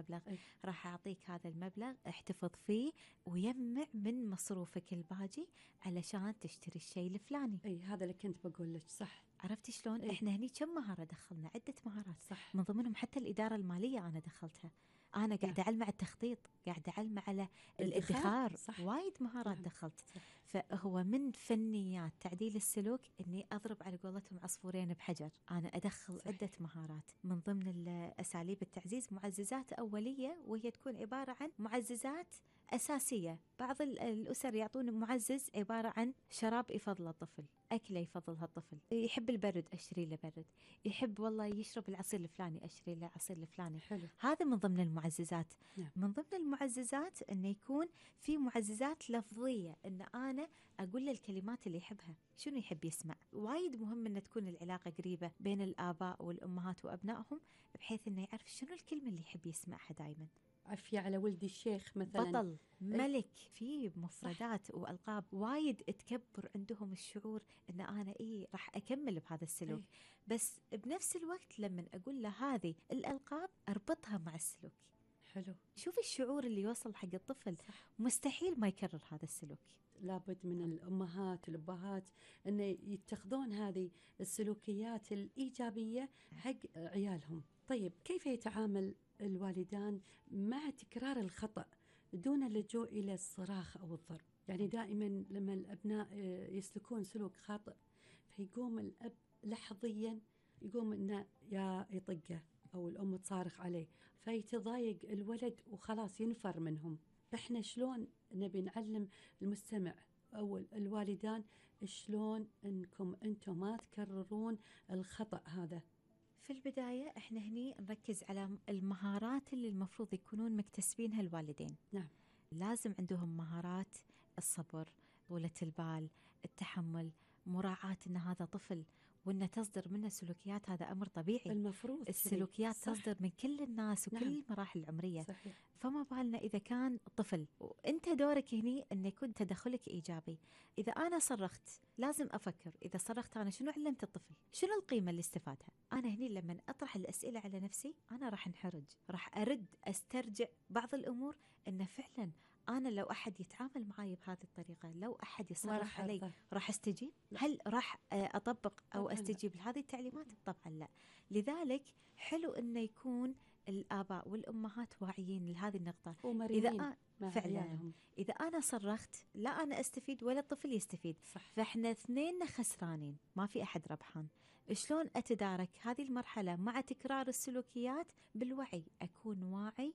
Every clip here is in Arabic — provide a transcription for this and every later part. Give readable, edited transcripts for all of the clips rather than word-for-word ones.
مبلغ، راح أعطيك هذا المبلغ احتفظ فيه ويمع من مصروفك الباقي علشان تشتري الشيء الفلاني. هذا اللي كنت بقول لك. صح. عرفتي شلون؟ احنا هني كم مهارة دخلنا، عدة مهارات. صح. من ضمنهم حتى الإدارة المالية أنا دخلتها. أنا قاعدة أعلم على التخطيط، قاعدة أعلم على الادخار. وايد مهارات دخلت. صح. فهو من فنيات تعديل السلوك إني أضرب على قولتهم عصفورين بحجر. أنا أدخل عدة مهارات. من ضمن أساليب التعزيز معززات أولية، وهي تكون عبارة عن معززات أساسية. بعض الأسر يعطون معزز عبارة عن شراب يفضل الطفل، أكله يفضلها الطفل، يحب البرد أشتري له برد، يحب والله يشرب العصير الفلاني أشتري له العصير الفلاني. حلو. هذا من ضمن المعززات. نعم. من ضمن المعززات أنه يكون في معززات لفظية، أن أنا أقول له الكلمات اللي يحبها. شنو يحب يسمع؟ وايد مهم أن تكون العلاقة قريبة بين الآباء والأمهات وأبنائهم، بحيث أنه يعرف شنو الكلمة اللي يحب يسمعها دائما. عفية على ولدي الشيخ مثلا، بطل، ملك. في مفردات وألقاب وايد تكبر عندهم الشعور أن أنا راح أكمل بهذا السلوك. بس بنفس الوقت لما أقول له هذه الألقاب أربطها مع السلوك. حلو. شوف الشعور اللي يوصل حق الطفل. صح. مستحيل ما يكرر هذا السلوك. لابد من الأمهات والأبهات أن يتخذون هذه السلوكيات الإيجابية حق عيالهم. طيب، كيف يتعامل الوالدان مع تكرار الخطأ دون اللجوء إلى الصراخ أو الضرب؟ يعني دائما لما الأبناء يسلكون سلوك خاطئ، فيقوم الأب لحظيا يقوم إنه يا يطقه أو الأم تصارخ عليه، فيتضايق الولد وخلاص ينفر منهم. إحنا شلون نبي نعلم المستمع أو الوالدان شلون أنكم أنتم ما تكررون الخطأ هذا؟ في البداية احنا هني نركز على المهارات اللي المفروض يكونون مكتسبينها الوالدين. نعم. لازم عندهم مهارات الصبر، طولة البال، التحمل، مراعاة أن هذا طفل وأن تصدر منه سلوكيات، هذا أمر طبيعي. المفروض السلوكيات تصدر من كل الناس وكل المراحل العمرية. صحيح. فما بالنا إذا كان طفل. وأنت دورك هني أن يكون تدخلك إيجابي. إذا أنا صرخت لازم أفكر، إذا صرخت أنا شنو علمت الطفل، شنو القيمة اللي استفادها. أنا هني لما أطرح الأسئلة على نفسي أنا راح انحرج، راح أرد أسترجع بعض الأمور. أن فعلا أنا لو أحد يتعامل معي بهذه الطريقة، لو أحد يصرخ علي، راح أستجيب؟ هل راح أطبق أو أستجيب لهذه التعليمات؟ طبعا لا. لذلك حلو أنه يكون الآباء والأمهات واعيين لهذه النقطة. ومرنين فعلا إذا أنا صرخت لا أنا أستفيد ولا الطفل يستفيد. صح. فإحنا اثنين خسرانين، ما في أحد ربحان. شلون أتدارك هذه المرحلة مع تكرار السلوكيات؟ بالوعي، أكون واعي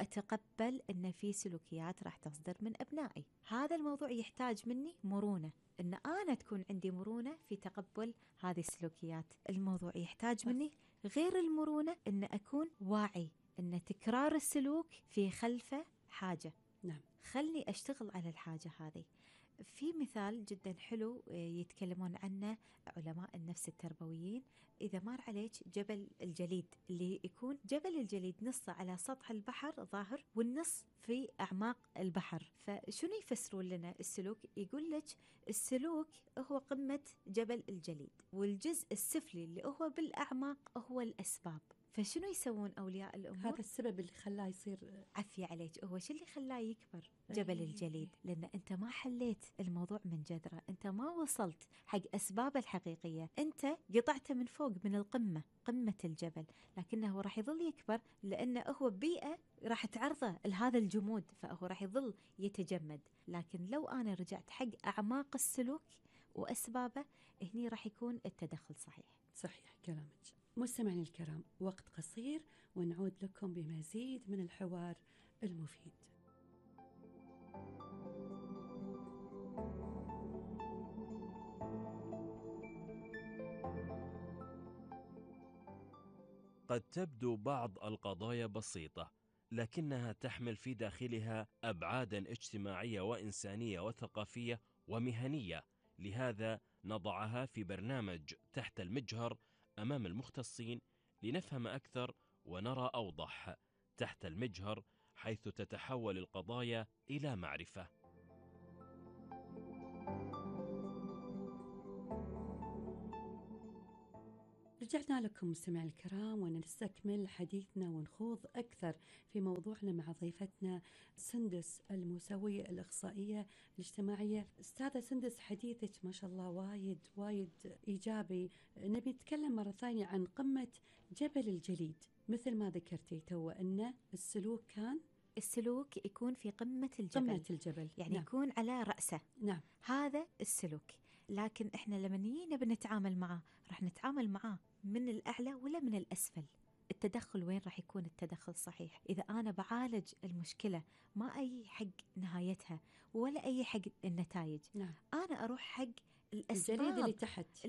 وأتقبل أن في سلوكيات راح تصدر من أبنائي. هذا الموضوع يحتاج مني مرونة، أن أنا تكون عندي مرونة في تقبل هذه السلوكيات. الموضوع يحتاج مني غير المرونة أن أكون واعي أن تكرار السلوك في خلفه حاجة. نعم. خلني أشتغل على الحاجة هذه. في مثال جدا حلو يتكلمون عنه علماء النفس التربويين. إذا مر عليك جبل الجليد، اللي يكون جبل الجليد نصه على سطح البحر ظاهر والنص في أعماق البحر، فشنو يفسرون لنا السلوك؟ يقول لك السلوك هو قمة جبل الجليد، والجزء السفلي اللي هو بالأعماق هو الأسباب. فشنو يسوون أولياء الأمور؟ هذا السبب اللي خلاه يصير. عفية عليك، هو شو اللي خلاه يكبر جبل الجليد؟ لأن أنت ما حليت الموضوع من جذره، أنت ما وصلت حق أسبابه الحقيقية، أنت قطعته من فوق من القمة، قمة الجبل، لكنه راح يظل يكبر لأنه هو بيئة راح تعرضه لهذا الجمود، فهو راح يظل يتجمد. لكن لو أنا رجعت حق أعماق السلوك وأسبابه، هني راح يكون التدخل صحيح. صحيح كلامك. مستمعين الكرام، وقت قصير ونعود لكم بمزيد من الحوار المفيد. قد تبدو بعض القضايا بسيطة، لكنها تحمل في داخلها أبعاداً اجتماعية وإنسانية وثقافية ومهنية. لهذا نضعها في برنامج تحت المجهر أمام المختصين لنفهم أكثر ونرى أوضح. تحت المجهر، حيث تتحول القضايا إلى معرفة. رجعنا لكم مستمعي الكرام ونستكمل حديثنا ونخوض أكثر في موضوعنا مع ضيفتنا سندس الموسوية الإخصائية الاجتماعية. أستاذة سندس، حديثك ما شاء الله وايد وايد إيجابي. نبي نتكلم مرة ثانية عن قمة جبل الجليد، مثل ما ذكرتي تو أن السلوك يكون في قمة الجبل. يعني نعم. يكون على رأسه. نعم. هذا السلوك. لكن إحنا لما نيجي بنتعامل معه راح نتعامل معه من الأعلى ولا من الأسفل. التدخل وين راح يكون التدخل صحيح؟ إذا أنا بعالج المشكلة ما أي حق نهايتها ولا أي حق النتائج. نعم. أنا أروح حق الجليد اللي تحت،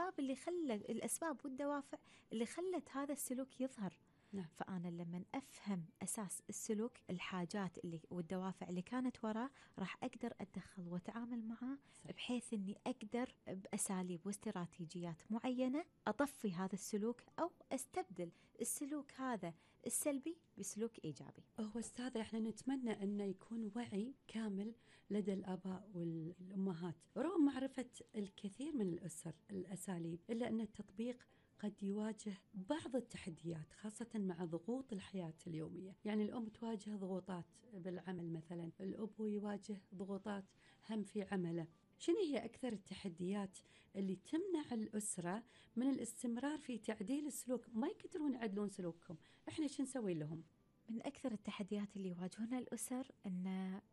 الأسباب والدوافع اللي خلت هذا السلوك يظهر. نعم. فأنا لما أفهم أساس السلوك، الحاجات اللي والدوافع اللي كانت وراه، راح أقدر أتدخل وأتعامل معه بحيث أني أقدر بأساليب واستراتيجيات معينة أطفي هذا السلوك أو أستبدل السلوك هذا السلبي بسلوك إيجابي. هو أستاذة إحنا نتمنى أن يكون وعي كامل لدى الآباء والأمهات رغم معرفة الكثير من الأساليب، إلا أن التطبيق قد يواجه بعض التحديات خاصة مع ضغوط الحياة اليومية. يعني الأم تواجه ضغوطات بالعمل مثلا، الأب يواجه ضغوطات هم في عمله. شنو هي أكثر التحديات اللي تمنع الأسرة من الاستمرار في تعديل السلوك؟ ما يقدرون يعدلون سلوكهم، إحنا شو نسوي لهم؟ من أكثر التحديات اللي يواجهونها الأسر أن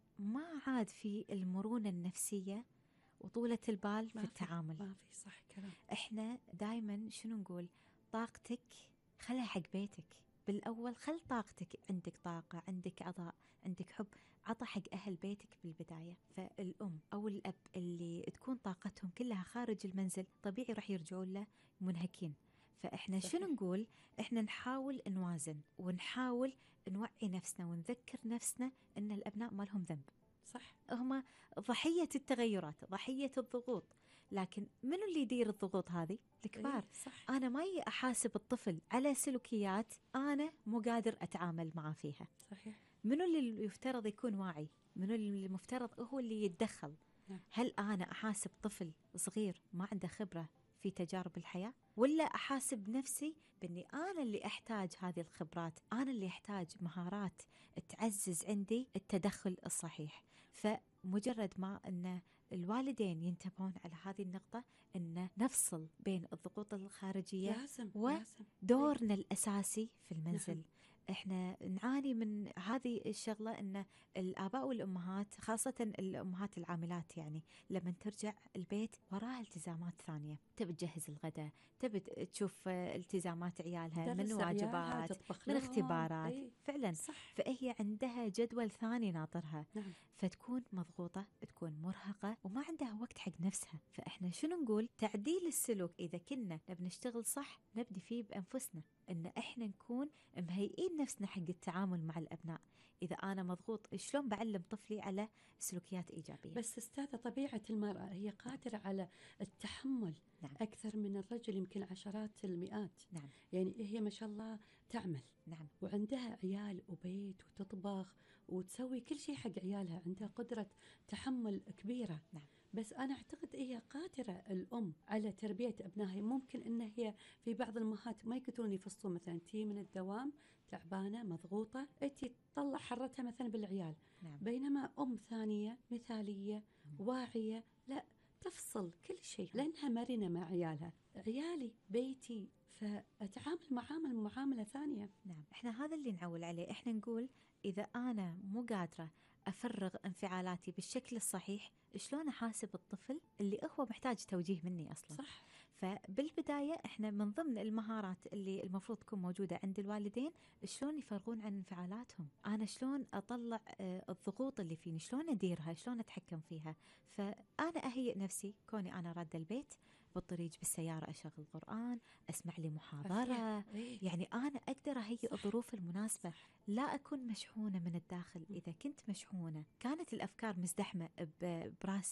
ما عاد في المرونة النفسية وطولة البال في التعامل. ما في صح كلام. احنا دايما شنو نقول؟ طاقتك خلها حق بيتك بالأول. خل طاقتك، عندك طاقة، عندك عطاء، عندك حب، عطى حق أهل بيتك بالبداية. فالأم أو الأب اللي تكون طاقتهم كلها خارج المنزل طبيعي راح يرجعون له منهكين. فإحنا صحيح. شنو نقول؟ إحنا نحاول نوازن ونحاول نوعي نفسنا ونذكر نفسنا أن الأبناء ما لهم ذنب. صح. هم ضحية التغيرات، ضحية الضغوط، لكن منو اللي يدير الضغوط هذه؟ الكبار. صح. أنا ما أحاسب الطفل على سلوكيات أنا مو قادر أتعامل معه فيها. صحيح. منو اللي يفترض يكون واعي؟ منو اللي المفترض هو اللي يتدخل؟ نعم. هل أنا أحاسب طفل صغير ما عنده خبرة في تجارب الحياة، ولا أحاسب نفسي بأني أنا اللي أحتاج هذه الخبرات، أنا اللي أحتاج مهارات تعزز عندي التدخل الصحيح؟ فمجرد ما أن الوالدين ينتبهون على هذه النقطة، أن نفصل بين الضغوط الخارجية لازم. ودورنا الأساسي في المنزل. نعم. احنا نعاني من هذه الشغلة، ان الآباء والأمهات خاصة الأمهات العاملات يعني لما ترجع البيت وراها التزامات ثانية، تبي تجهز الغداء، تبي تشوف التزامات عيالها من واجبات، من اختبارات. فعلا. صح. فهي عندها جدول ثاني ناطرها. نعم. فتكون مضغوطة، تكون مرهقة وما عندها وقت حق نفسها. فإحنا شنو نقول؟ تعديل السلوك إذا كنا نبي نشتغل صح نبدي فيه بأنفسنا، إن إحنا نكون مهيئين نفسنا حق التعامل مع الأبناء. إذا أنا مضغوط شلون بعلم طفلي على سلوكيات إيجابية؟ بس أستاذة طبيعة المرأة هي قادرة على التحمل. نعم. أكثر من الرجل، يمكن عشرات المئات. نعم. يعني هي ما شاء الله تعمل. نعم. وعندها عيال وبيت وتطبخ وتسوي كل شيء حق عيالها، عندها قدرة تحمل كبيرة. نعم. بس أنا أعتقد هي قادرة الأم على تربية أبنائها. ممكن أن هي في بعض الأمهات ما يقدرون يفصلون، مثلا تي من الدوام تعبانة مضغوطة، أنتي تطلع حرتها مثلا بالعيال. نعم. بينما أم ثانية مثالية واعية لا تفصل كل شيء لأنها مرنة مع عيالها. عيالي بيتي، فأتعامل معاملة ثانية. نعم. إحنا هذا اللي نعول عليه. إحنا نقول إذا أنا مو قادرة أفرغ انفعالاتي بالشكل الصحيح، شلون أحاسب الطفل اللي هو محتاج توجيه مني أصلا؟ صح. فبالبداية إحنا من ضمن المهارات اللي المفروض تكون موجودة عند الوالدين شلون يفرغون عن انفعالاتهم. أنا شلون أطلع الضغوط اللي فيني، شلون أديرها، شلون أتحكم فيها. فأنا أهيئ نفسي كوني أنا رادة البيت بالطريق بالسيارة أشغل قرآن، أسمع لي محاضرة. يعني أنا أقدر أهيئ الظروف المناسبة، لا أكون مشحونة من الداخل. إذا كنت مشحونة كانت الأفكار مزدحمة براسي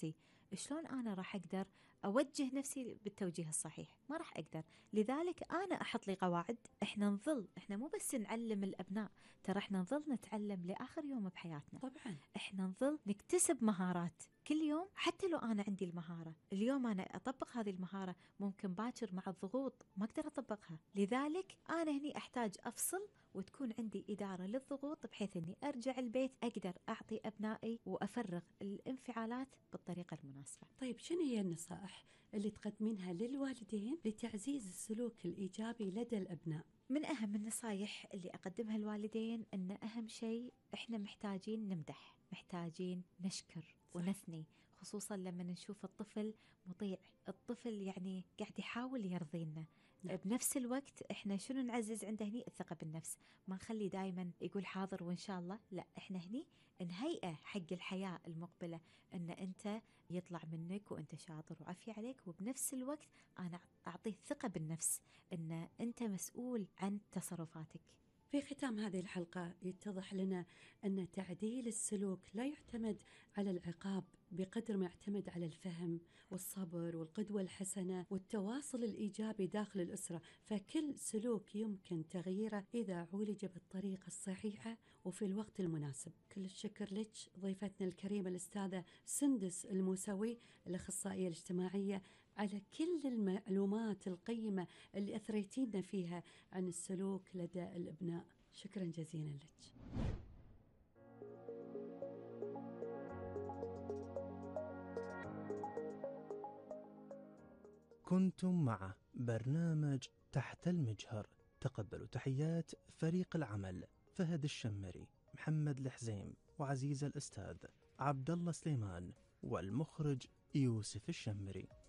شلون أنا راح أقدر أوجه نفسي بالتوجيه الصحيح؟ ما راح أقدر. لذلك أنا أحط لي قواعد. إحنا مو بس نعلم الأبناء، ترى إحنا نظل نتعلم لآخر يوم بحياتنا. طبعا إحنا نظل نكتسب مهارات كل يوم. حتى لو أنا عندي المهارة اليوم، أنا أطبق هذه المهارة، ممكن باكر مع الضغوط ما أقدر أطبقها. لذلك أنا هني أحتاج أفصل، وتكون عندي إدارة للضغوط، بحيث أني أرجع البيت أقدر أعطي أبنائي وأفرغ الانفعالات بالطريقة المناسبة. طيب شنو هي النصائح اللي تقدمينها للوالدين لتعزيز السلوك الإيجابي لدى الأبناء؟ من أهم النصايح اللي أقدمها الوالدين أن أهم شيء إحنا محتاجين نمدح، محتاجين نشكر ونثني، خصوصا لما نشوف الطفل مطيع، الطفل يعني قاعد يحاول يرضينا. بنفس الوقت إحنا شنو نعزز عنده هني؟ الثقة بالنفس. ما نخلي دايما يقول حاضر وإن شاء الله، لا، إحنا هني نهيئة حق الحياة المقبلة، أن أنت يطلع منك وأنت شاطر وعافية عليك، وبنفس الوقت أنا أعطيه ثقة بالنفس أن أنت مسؤول عن تصرفاتك. في ختام هذه الحلقة يتضح لنا أن تعديل السلوك لا يعتمد على العقاب بقدر ما يعتمد على الفهم والصبر والقدوة الحسنة والتواصل الإيجابي داخل الأسرة. فكل سلوك يمكن تغييره إذا عولج بالطريقة الصحيحة وفي الوقت المناسب. كل الشكر لك ضيفتنا الكريمة الأستاذة سندس الموسوي، الأخصائية الاجتماعية، على كل المعلومات القيمة اللي أثريتينا فيها عن السلوك لدى الأبناء. شكرا جزيلا لك. كنتم مع برنامج تحت المجهر. تقبلوا تحيات فريق العمل: فهد الشمري، محمد الحزيم، وعزيز الأستاذ عبد الله سليمان، والمخرج يوسف الشمري.